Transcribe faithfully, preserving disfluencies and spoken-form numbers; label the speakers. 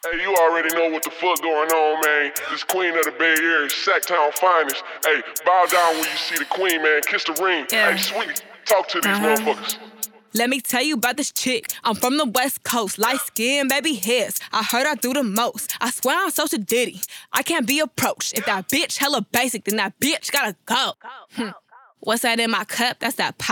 Speaker 1: Hey, you already know what the fuck going on, man. This queen of the Bay Area, Sacktown finest. Hey, bow down when you see the queen, man. Kiss the ring.
Speaker 2: Yeah.
Speaker 1: Hey, sweetie, talk to these
Speaker 2: Uh-huh.
Speaker 1: motherfuckers.
Speaker 2: Let me tell you about this chick. I'm from the West Coast, light skin, baby hairs. I heard I do the most. I swear I'm social ditty. I can't be approached. If that bitch hella basic, then that bitch gotta go. Hmm. What's that in my cup? That's that pop.